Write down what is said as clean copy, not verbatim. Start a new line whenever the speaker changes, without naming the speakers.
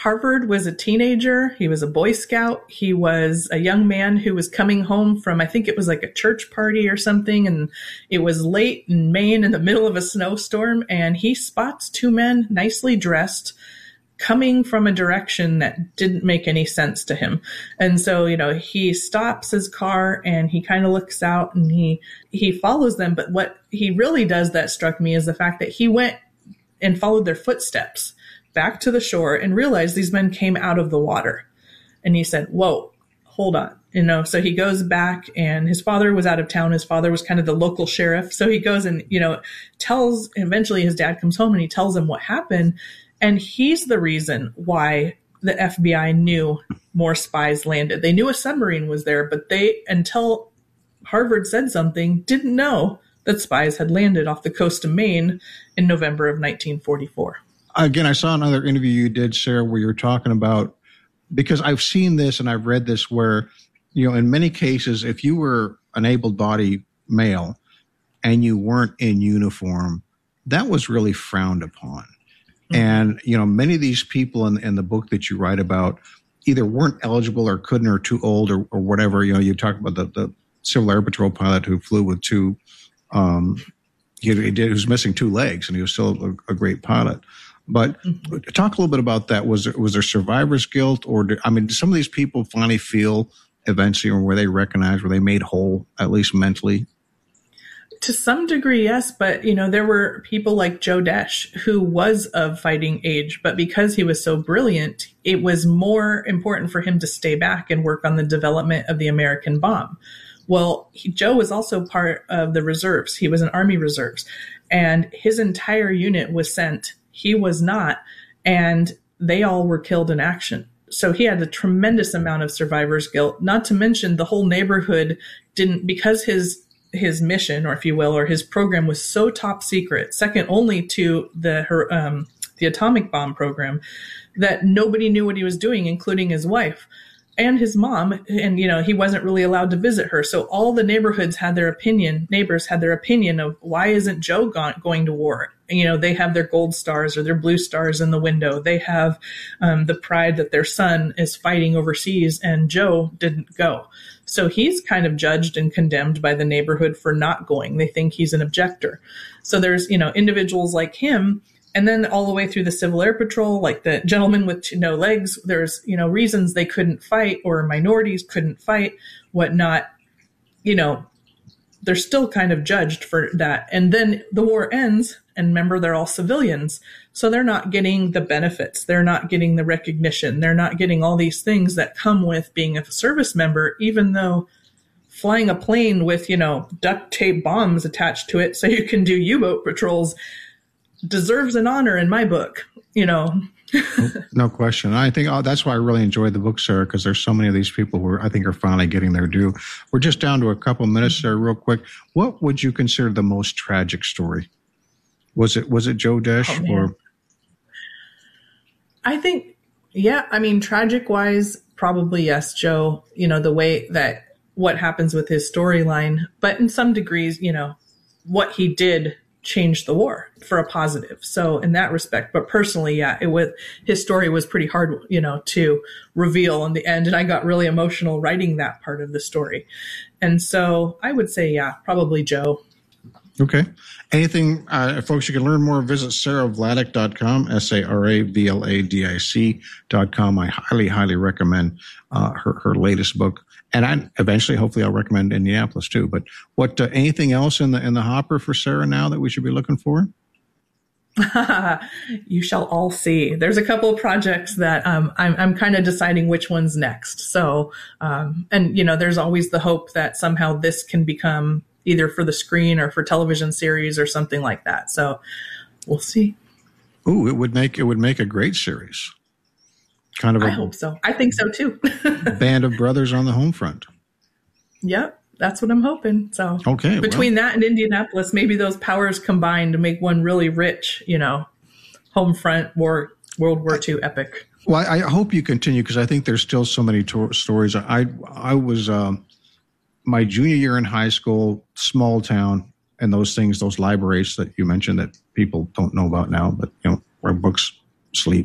Harvard was a teenager. He was a Boy Scout. He was a young man who was coming home from, I think it was like a church party or something. And it was late in Maine in the middle of a snowstorm. And he spots two men nicely dressed coming from a direction that didn't make any sense to him. And so, he stops his car and he kind of looks out and he follows them. But what he really does that struck me is the fact that he went and followed their footsteps back to the shore and realized these men came out of the water. And he said, whoa, hold on. So he goes back, and his father was out of town. His father was kind of the local sheriff. So he goes and, eventually his dad comes home and he tells him what happened. And he's the reason why the FBI knew more spies landed. They knew a submarine was there, but they, until Harvard said something, didn't know that spies had landed off the coast of Maine in November of 1944.
Again, I saw another interview you did, Sarah, where you're talking about, because I've seen this and I've read this where, in many cases, if you were an able-bodied male and you weren't in uniform, that was really frowned upon. And, many of these people in the book that you write about either weren't eligible or couldn't or too old or whatever. You talk about the Civil Air Patrol pilot who flew with two, he was missing two legs and he was still a great pilot. But talk a little bit about that. Was there survivor's guilt, or did some of these people finally feel eventually, or were they recognized, were they made whole, at least mentally?
To some degree, yes. But, there were people like Joe Desch, who was of fighting age, but because he was so brilliant, it was more important for him to stay back and work on the development of the American bomb. Well, Joe was also part of the reserves. He was in Army reserves, and his entire unit was sent. He was not, and they all were killed in action. So he had a tremendous amount of survivor's guilt, not to mention the whole neighborhood didn't, because his mission, or if you will, or his program was so top secret, second only to the atomic bomb program, that nobody knew what he was doing, including his wife and his mom. And, he wasn't really allowed to visit her. So all the neighbors had their opinion of, why isn't Joe going to war? And, they have their gold stars or their blue stars in the window. They have the pride that their son is fighting overseas, and Joe didn't go. So he's kind of judged and condemned by the neighborhood for not going. They think he's an objector. So there's, individuals like him. And then all the way through the Civil Air Patrol, like the gentleman with no legs, there's, reasons they couldn't fight, or minorities couldn't fight, whatnot. They're still kind of judged for that. And then the war ends, and remember, they're all civilians. So they're not getting the benefits. They're not getting the recognition. They're not getting all these things that come with being a service member, even though flying a plane with, duct tape bombs attached to it so you can do U-boat patrols deserves an honor in my book,
No question. I think that's why I really enjoyed the book, Sarah, because there's so many of these people who I think are finally getting their due. We're just down to a couple minutes, Sarah, real quick. What would you consider the most tragic story? Was it Joe Desch or? I think,
tragic wise, probably yes, Joe, the way that what happens with his storyline, but in some degrees, what he did changed the war for a positive. So in that respect, but personally, his story was pretty hard, to reveal in the end. And I got really emotional writing that part of the story. And so I would say, probably Joe.
Okay. Anything, folks, you can learn more, visit SarahVladic.com, SarahVladic.com. I highly, highly recommend her latest book. And hopefully I'll recommend Indianapolis too. But anything else in the hopper for Sarah now that we should be looking for?
You shall all see. There's a couple of projects that I'm kind of deciding which one's next. So, there's always the hope that somehow this can become either for the screen or for television series or something like that. So we'll see.
Ooh, it would make a great series.
I hope so. I think so too.
Band of brothers on the home front.
Yep. That's what I'm hoping. So
okay,
between that and Indianapolis, maybe those powers combine to make one really rich, home front World War II epic.
Well, I hope you continue, because I think there's still so many stories. I was my junior year in high school, small town, and those libraries that you mentioned that people don't know about now, but where books sleep.